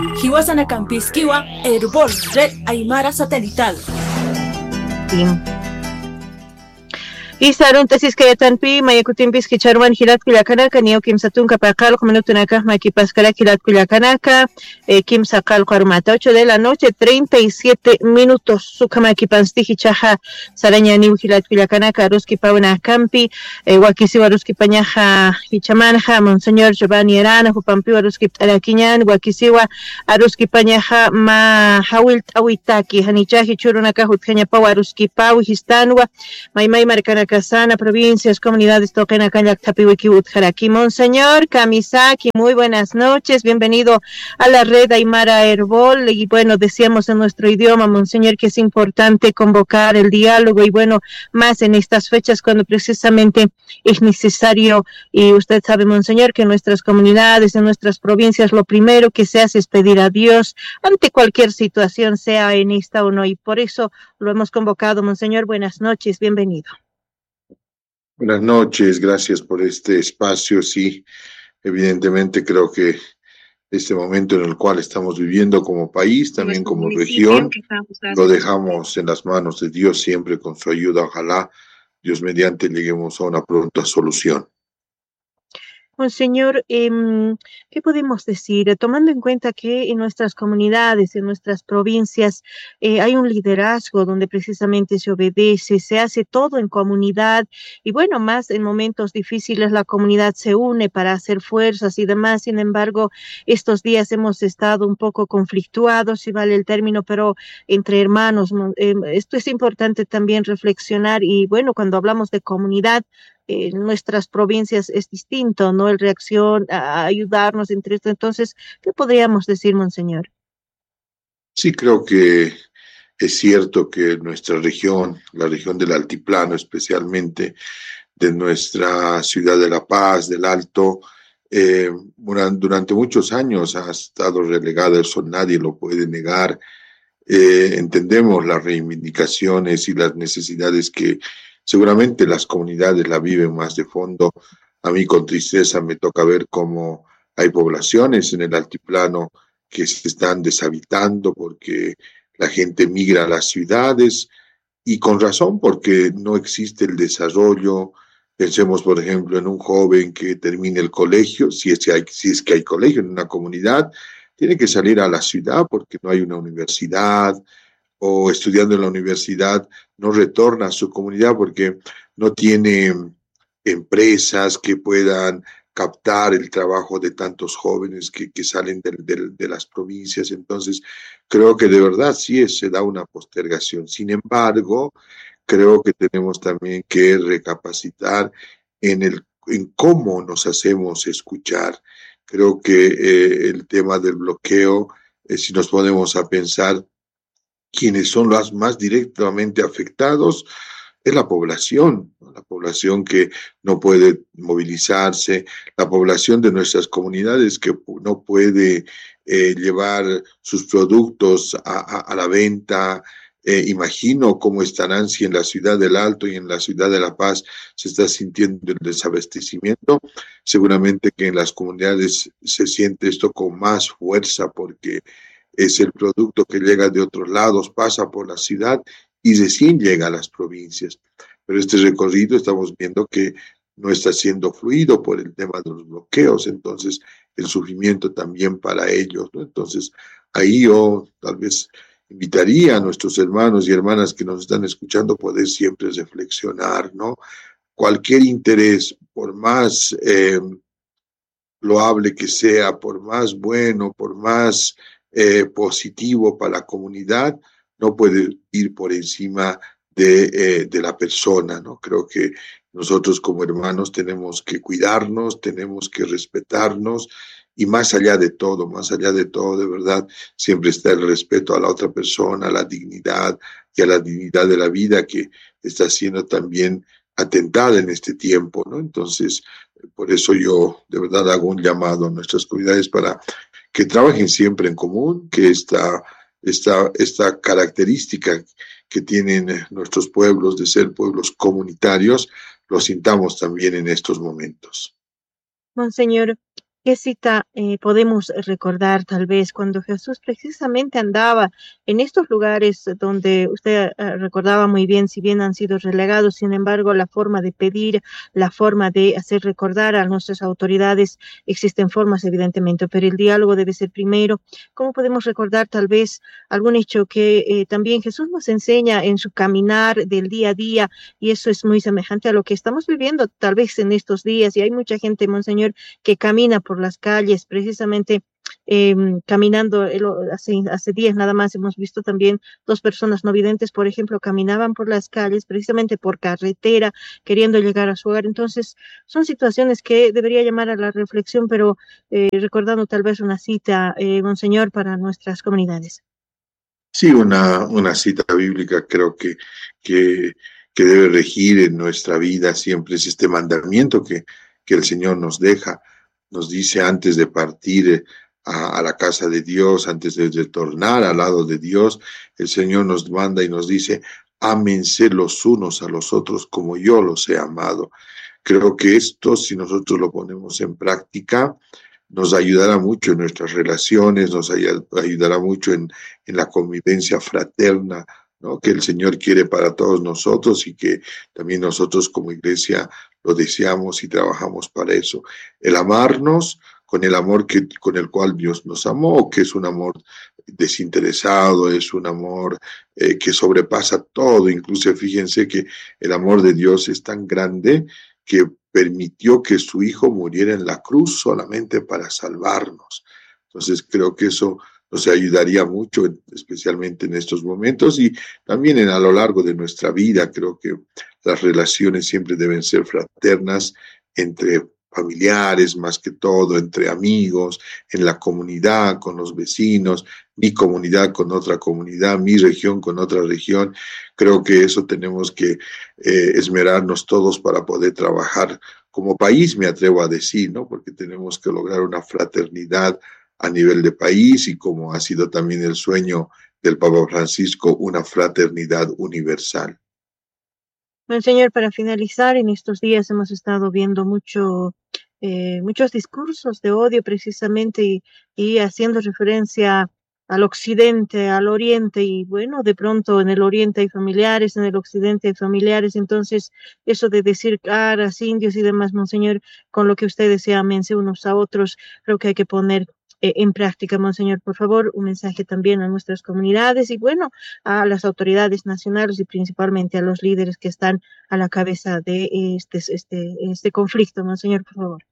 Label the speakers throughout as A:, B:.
A: Hiwasana Campisquiwa, Herbol, Red Aymara Satelital.
B: Isarun tesis kayatanpi mayakutinpis kicharwan hilat kullakanaka niyo kimsatun kapaqal minutunaka makipaskala hilat kullakanaka kimsa qalqu armata 8 de la noche 37 minutos sukamakipasti hichaja saraña niw hilat kullakanaka ruski pauna campi wakisiwa ruski pañaja hichamanja monseñor Giovanni Arana hupampiwa ruski araquiñan wakisiwa aruski pañaja ma hawil awitaki hanichaji churunaka hutjaña pawa ruski pawi histanwa maymay marcanaka Casana, provincias, comunidades, toquen acá en Yactapihuiqui, Utjaraqui. Monseñor Kamisaki, muy buenas noches, bienvenido a la red Aymara Herbol. Y bueno, decíamos en nuestro idioma, Monseñor, que es importante convocar el diálogo y bueno, más en estas fechas cuando precisamente es necesario. Y usted sabe, Monseñor, que en nuestras comunidades, en nuestras provincias, lo primero que se hace es pedir a Dios ante cualquier situación, sea en esta o no. Y por eso lo hemos convocado, Monseñor. Buenas noches, bienvenido.
C: Buenas noches, gracias por este espacio. Sí, evidentemente creo que este momento en el cual estamos viviendo como país, también como región, lo dejamos en las manos de Dios siempre con su ayuda. Ojalá Dios mediante lleguemos a una pronta solución.
B: Monseñor, ¿qué podemos decir? Tomando en cuenta que en nuestras comunidades, en nuestras provincias, hay un liderazgo donde precisamente se obedece, se hace todo en comunidad y bueno, más en momentos difíciles la comunidad se une para hacer fuerzas y demás. Sin embargo, estos días hemos estado un poco conflictuados, si vale el término, pero entre hermanos, esto es importante también reflexionar y bueno, cuando hablamos de comunidad, en nuestras provincias es distinto, ¿no? El reacción a ayudarnos entre esto. Entonces, ¿qué podríamos decir, Monseñor?
C: Sí, creo que es cierto que nuestra región, la región del Altiplano, especialmente de nuestra ciudad de La Paz, del Alto, durante muchos años ha estado relegada, eso nadie lo puede negar. Entendemos las reivindicaciones y las necesidades que seguramente las comunidades la viven más de fondo. A mí con tristeza me toca ver cómo hay poblaciones en el altiplano que se están deshabitando porque la gente migra a las ciudades y con razón porque no existe el desarrollo. Pensemos, por ejemplo, en un joven que termine el colegio, si es que hay colegio en una comunidad, tiene que salir a la ciudad porque no hay una universidad, o estudiando en la universidad no retorna a su comunidad porque no tiene empresas que puedan captar el trabajo de tantos jóvenes que salen de las provincias. Entonces, creo que de verdad sí se da una postergación. Sin embargo, creo que tenemos también que recapacitar en cómo nos hacemos escuchar. Creo que el tema del bloqueo, si nos ponemos a pensar, quienes son los más directamente afectados es la población, ¿no? La población que no puede movilizarse, la población de nuestras comunidades que no puede llevar sus productos a la venta. Imagino cómo estarán si en la ciudad del Alto y en la ciudad de La Paz se está sintiendo el desabastecimiento. Seguramente que en las comunidades se siente esto con más fuerza porque es el producto que llega de otros lados, pasa por la ciudad y recién llega a las provincias. Pero este recorrido estamos viendo que no está siendo fluido por el tema de los bloqueos, entonces el sufrimiento también para ellos, ¿no? Entonces ahí yo tal vez invitaría a nuestros hermanos y hermanas que nos están escuchando poder siempre reflexionar, ¿no? Cualquier interés, por más loable que sea, por más bueno, por más positivo para la comunidad, no puede ir por encima de la persona, ¿no? Creo que nosotros como hermanos tenemos que cuidarnos, tenemos que respetarnos y más allá de todo, de verdad, siempre está el respeto a la otra persona, a la dignidad y a la dignidad de la vida que está siendo también atentada en este tiempo, ¿no? Entonces, por eso yo de verdad hago un llamado a nuestras comunidades para que trabajen siempre en común, que esta característica que tienen nuestros pueblos de ser pueblos comunitarios, lo sintamos también en estos momentos.
B: Monseñor, ¿Qué cita podemos recordar tal vez cuando Jesús precisamente andaba en estos lugares donde usted recordaba muy bien, si bien han sido relegados, sin embargo, la forma de pedir, la forma de hacer recordar a nuestras autoridades, existen formas evidentemente, pero el diálogo debe ser primero? ¿Cómo podemos recordar tal vez algún hecho que también Jesús nos enseña en su caminar del día a día? Y eso es muy semejante a lo que estamos viviendo tal vez en estos días, y hay mucha gente, Monseñor, que camina por las calles, precisamente caminando. Hace días nada más hemos visto también dos personas no videntes, por ejemplo, caminaban por las calles, precisamente por carretera, queriendo llegar a su hogar. Entonces, son situaciones que debería llamar a la reflexión, pero recordando tal vez una cita, Monseñor, para nuestras comunidades.
C: Sí, una cita bíblica creo que, que debe regir en nuestra vida siempre es este mandamiento que el Señor nos deja. Nos dice antes de partir a la casa de Dios, antes de retornar al lado de Dios, el Señor nos manda y nos dice, ámense los unos a los otros como yo los he amado. Creo que esto, si nosotros lo ponemos en práctica, nos ayudará mucho en nuestras relaciones, nos ayudará mucho en la convivencia fraterna, ¿no?, que el Señor quiere para todos nosotros y que también nosotros como iglesia lo deseamos y trabajamos para eso. El amarnos con el amor con el cual Dios nos amó, que es un amor desinteresado, es un amor que sobrepasa todo. Incluso fíjense que el amor de Dios es tan grande que permitió que su Hijo muriera en la cruz solamente para salvarnos. Entonces creo que eso nos ayudaría mucho, especialmente en estos momentos y también a lo largo de nuestra vida. Creo que las relaciones siempre deben ser fraternas entre familiares, más que todo, entre amigos, en la comunidad, con los vecinos, mi comunidad con otra comunidad, mi región con otra región. Creo que eso tenemos que esmerarnos todos para poder trabajar como país, me atrevo a decir, ¿no? Porque tenemos que lograr una fraternidad a nivel de país y como ha sido también el sueño del Papa Francisco, una fraternidad universal.
B: Monseñor, para finalizar, en estos días hemos estado viendo muchos discursos de odio precisamente y haciendo referencia al occidente, al oriente, y bueno, de pronto en el oriente hay familiares, en el occidente hay familiares. Entonces eso de decir caras, indios y demás, Monseñor, con lo que usted decía, amense unos a otros, creo que hay que poner en práctica. Monseñor, por favor, un mensaje también a nuestras comunidades y bueno, a las autoridades nacionales y principalmente a los líderes que están a la cabeza de este conflicto. Monseñor, por favor.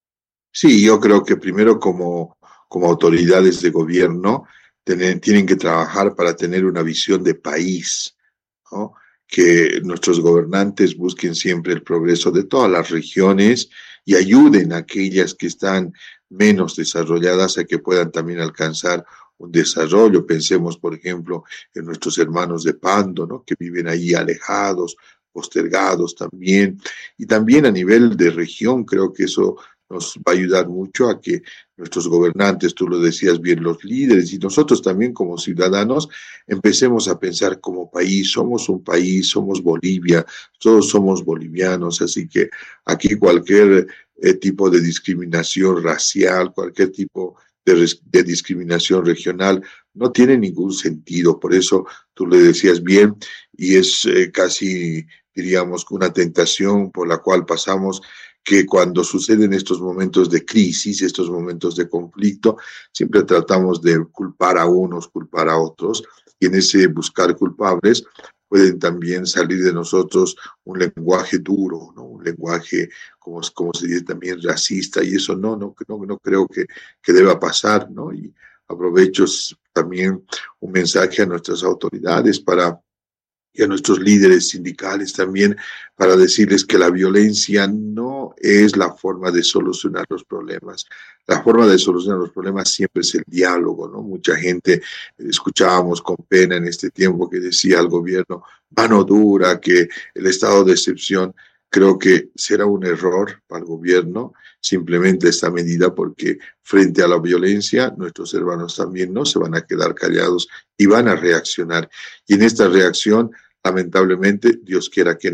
C: Sí, yo creo que primero como autoridades de gobierno tienen que trabajar para tener una visión de país, ¿no? Que nuestros gobernantes busquen siempre el progreso de todas las regiones y ayuden a aquellas que están menos desarrolladas a que puedan también alcanzar un desarrollo. Pensemos, por ejemplo, en nuestros hermanos de Pando, ¿no?, que viven ahí alejados, postergados también. Y también a nivel de región, creo que eso nos va a ayudar mucho a que nuestros gobernantes, tú lo decías bien, los líderes y nosotros también como ciudadanos, empecemos a pensar como país, somos un país, somos Bolivia, todos somos bolivianos, así que aquí cualquier tipo de discriminación racial, cualquier tipo de discriminación regional, no tiene ningún sentido. Por eso tú le decías bien, y es casi, diríamos, una tentación por la cual pasamos, que cuando suceden estos momentos de crisis, estos momentos de conflicto, siempre tratamos de culpar a unos, culpar a otros, y en ese buscar culpables pueden también salir de nosotros un lenguaje duro, ¿no?, un lenguaje, como se dice también, racista, y eso no creo que deba pasar, ¿no? Y aprovecho también un mensaje a nuestras autoridades y a nuestros líderes sindicales también, para decirles que la violencia no es la forma de solucionar los problemas. La forma de solucionar los problemas siempre es el diálogo, ¿no? Mucha gente, escuchábamos con pena en este tiempo que decía al gobierno, mano dura, que el estado de excepción. Creo que será un error para el gobierno simplemente esta medida, porque frente a la violencia nuestros hermanos también no se van a quedar callados y van a reaccionar. Y en esta reacción, lamentablemente, Dios quiera que no,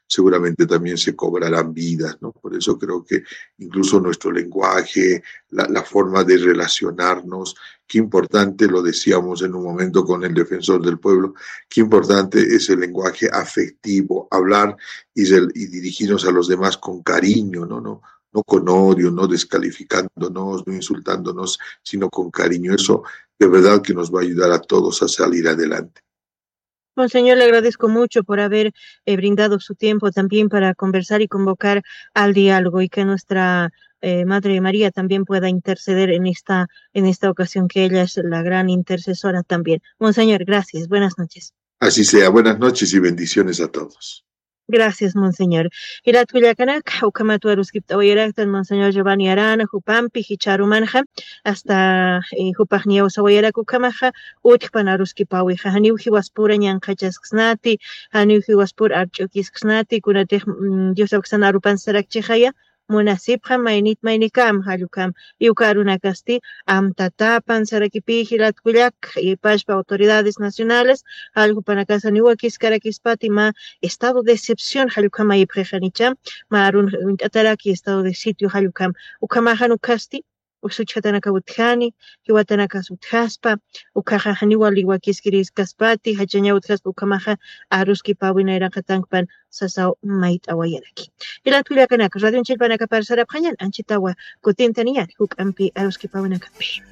C: seguramente también se cobrarán vidas, ¿no? Por eso creo que incluso nuestro lenguaje, la forma de relacionarnos, qué importante, lo decíamos en un momento con el defensor del pueblo, qué importante es el lenguaje afectivo, hablar y dirigirnos a los demás con cariño, no con odio, no descalificándonos, no insultándonos, sino con cariño. Eso de verdad que nos va a ayudar a todos a salir adelante.
B: Monseñor, le agradezco mucho por haber brindado su tiempo también para conversar y convocar al diálogo, y que nuestra Madre María también pueda interceder en esta ocasión, que ella es la gran intercesora también. Monseñor, gracias. Buenas noches.
C: Así sea. Buenas noches y bendiciones a todos.
B: Gracias, Monseñor. Hirat Culiacanak, Ucamatu Aruskip Tawayeraktan, Monseñor Giovanni Arana, Jupampi, Hicharumanja, hasta Jupagnia Usawayeraku Kamaja, Utpan Aruskipawiha, Haniuhi Waspura Nyankachasknati, Haniuhi Waspur Archokisnati, Kunate Diosaksan Arupan Sarakchihaya, Munasipja mainit mainikam halukam yukaruna kasti amtatapan sarakipi hilat kuyak y pashpa autoridades nacionales algo para casa niwakis karakispati ma estado de excepción halukam y prejanicham marun ataraki estado de sitio halukam ukamahanu kasti usuchatanaka uthani hiwatanaka suthaspa ukahani waliwakis kiris kaspati hachanya uthaspa ukamaha aruski pawina irakatankpan sasao mait awayaraki ila tuliakanaka radio chilpanaka para saraphañan anchitawa kutintaniyan hukampi aruski pawinaka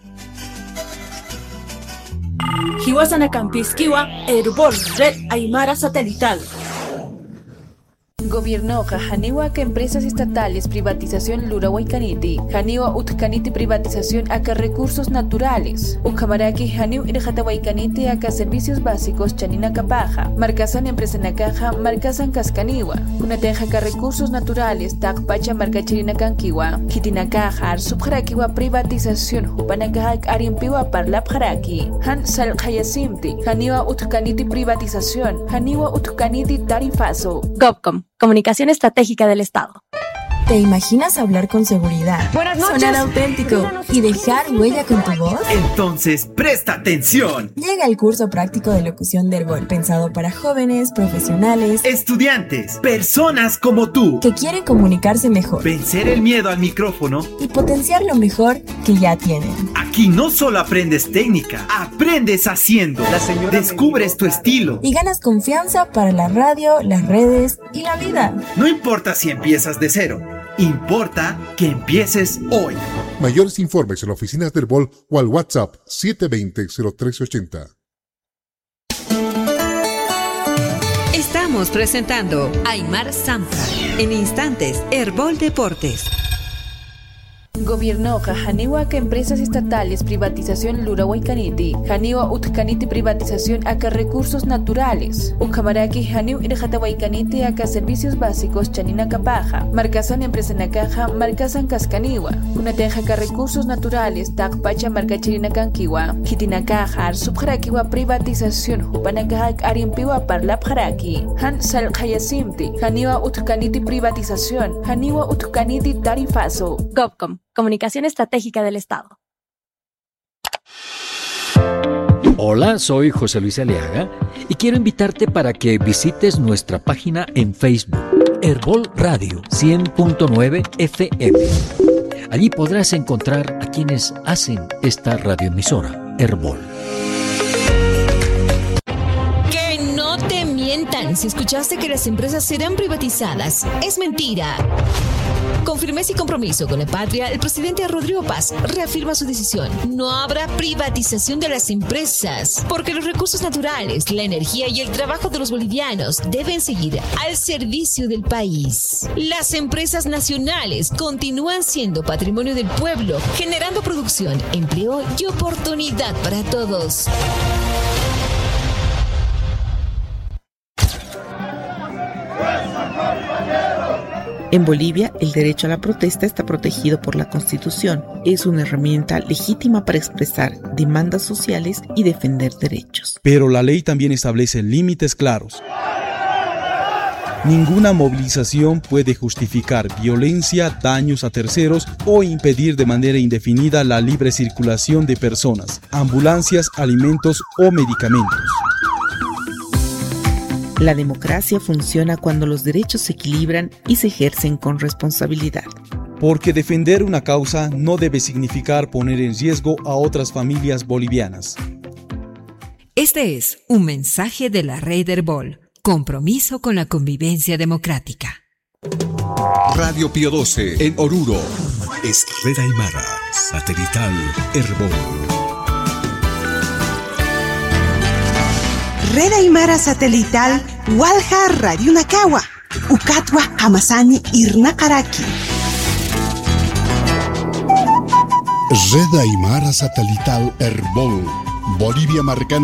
A: Hiwasanakampizkiwa Herbol Red Aymara Satelital.
D: Gobierno Janiwa que empresas estatales privatización Lura Huaycaniti, Janiwa Utcaniti privatización acá recursos naturales, Ucamaraki Janiw Irjata Huaycaniti acá servicios básicos Chanina Capaja, Marcasan empresa Nakaja, Marcasan Cascaniwa, Unateja acá recursos naturales, Takpacha Marcachirina Canquiwa, Kitinakajar, Subjarakiwa privatización, Hupanakajak Arimpiwa Parlapjaraki, Han Sal Hayasimti, Janiwa Utcaniti privatización, Janiwa Utcaniti tarifazo.
E: GovCom, Comunicación Estratégica del Estado.
F: ¿Te imaginas hablar con seguridad?
G: Buenas noches.
F: Sonar auténtico y dejar huella con tu voz.
G: Entonces, presta atención.
F: Llega el curso práctico de locución de Herbol, pensado para jóvenes, profesionales,
G: estudiantes, personas como tú,
F: que quieren comunicarse mejor,
G: vencer el miedo al micrófono
F: y potenciar lo mejor que ya tienen.
G: Aquí no solo aprendes técnica, aprendes haciendo. Descubres tu estilo
F: y ganas confianza para la radio, las redes y la vida.
G: No importa si empiezas de cero. Importa que empieces hoy.
H: Mayores informes en la oficina de Herbol o al WhatsApp 720-0380.
I: Estamos presentando Aymar Samtra. En instantes, Herbol Deportes.
D: Gobierno Janiwa que empresas estatales privatización Lura Huaycaniti, Janiwa Utcaniti privatización acá recursos naturales, Ucamaraki Janiw Irjata Huaycaniti acá servicios básicos Chanina Capaja, Marcasan empresa Nakaja, Marcasan Cascaniwa, Unateja acá recursos naturales, Takpacha Marcachirina Canquiwa, Kitinakajar, Subjarakiwa privatización, Hupanakajak Arimpiwa Parlapjaraki, Han Sal Hayasimti, Janiwa Utcaniti privatización, Janiwa Utcaniti tarifazo.
E: GovCom, Comunicación Estratégica del Estado.
J: Hola, soy José Luis Aliaga y quiero invitarte para que visites nuestra página en Facebook, Herbol Radio 100.9 FM. Allí podrás encontrar a quienes hacen esta radioemisora, Herbol.
K: Que no te mientan si escuchaste que las empresas serán privatizadas. Es mentira. Con firmeza y compromiso con la patria, el presidente Rodrigo Paz reafirma su decisión. No habrá privatización de las empresas, porque los recursos naturales, la energía y el trabajo de los bolivianos deben seguir al servicio del país. Las empresas nacionales continúan siendo patrimonio del pueblo, generando producción, empleo y oportunidad para todos.
L: En Bolivia, el derecho a la protesta está protegido por la Constitución. Es una herramienta legítima para expresar demandas sociales y defender derechos.
M: Pero la ley también establece límites claros. Ninguna movilización puede justificar violencia, daños a terceros o impedir de manera indefinida la libre circulación de personas, ambulancias, alimentos o medicamentos.
L: La democracia funciona cuando los derechos se equilibran y se ejercen con responsabilidad.
M: Porque defender una causa no debe significar poner en riesgo a otras familias bolivianas.
I: Este es un mensaje de la Red Herbol. Compromiso con la convivencia democrática.
N: Radio Pío XII en Oruro. Es Red Aymara, satelital Herbol.
O: Red Aymara satelital Walja Radio Nakawa. Ukatwa Hamasani Irnakaraki.
H: Red Aymara satelital Herbol. Bolivia marcando